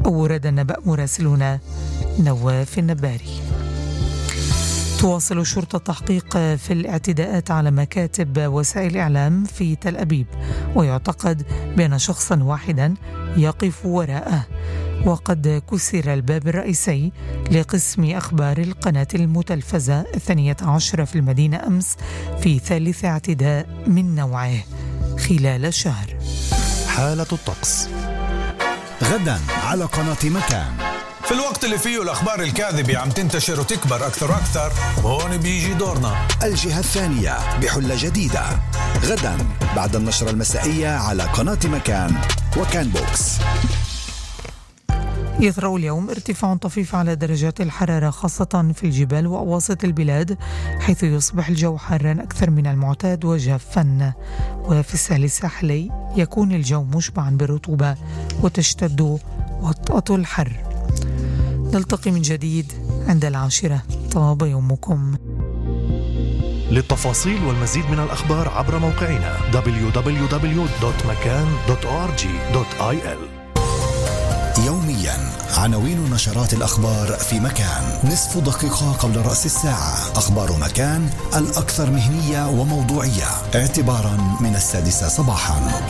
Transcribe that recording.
أورد النبأ مراسلنا نواف النباري. تواصل الشرطة التحقيق في الاعتداءات على مكاتب وسائل الإعلام في تل أبيب، ويعتقد بأن شخصا واحدا يقف وراءه. وقد كسر الباب الرئيسي لقسم أخبار القناة المتلفزة 12 في المدينة أمس في ثالث اعتداء من نوعه خلال شهر. حالة الطقس غدا على قناة مكان. في الوقت اللي فيه الأخبار الكاذبة عم تنتشر وتكبر أكثر وأكثر، هون بيجي دورنا. الجهة الثانية بحلة جديدة غدا بعد النشرة المسائية على قناة مكان وكان بوكس. يطرأ اليوم ارتفاع طفيف على درجات الحرارة خاصة في الجبال وأواسط البلاد، حيث يصبح الجو حارا أكثر من المعتاد وجافا. وفي الساحل الساحلي يكون الجو مشبعا بالرطوبة وتشتد وطأة الحر. نلتقي من جديد عند 10. طاب يومكم. للتفاصيل والمزيد من الأخبار عبر موقعنا www.makan.org.il. يوميا عناوين نشرات الأخبار في مكان، نصف دقيقة قبل رأس الساعة. أخبار مكان الأكثر مهنية وموضوعية اعتبارا من 6 صباحا.